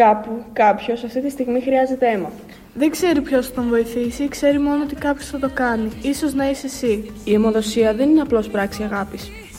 Κάπου κάποιος αυτή τη στιγμή χρειάζεται αίμα. Δεν ξέρει ποιος θα τον βοηθήσει, ξέρει μόνο ότι κάποιος θα το κάνει. Ίσως να είσαι εσύ. Η αιμοδοσία δεν είναι απλώς πράξη αγάπης.